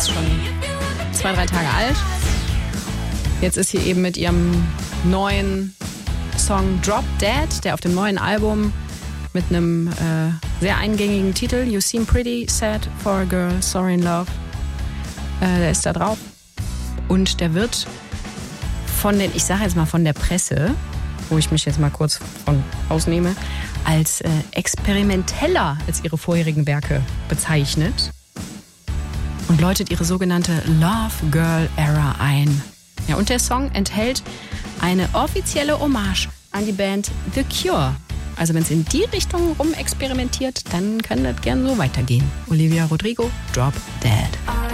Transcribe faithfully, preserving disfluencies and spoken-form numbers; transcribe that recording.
Schon zwei, drei Tage alt. Jetzt ist sie eben mit ihrem neuen Song Drop Dead, der auf dem neuen Album mit einem äh, sehr eingängigen Titel, You Seem Pretty Sad for a Girl, Sorry in Love, äh, der ist da drauf. Und der wird von den, ich sage jetzt mal von der Presse, wo ich mich jetzt mal kurz von ausnehme, als äh, experimenteller als ihre vorherigen Werke bezeichnet und läutet ihre sogenannte Love Girl Era ein. Ja, und der Song enthält eine offizielle Hommage an die Band The Cure. Also wenn es in die Richtung rum experimentiert, dann kann das gern so weitergehen. Olivia Rodrigo, Drop Dead.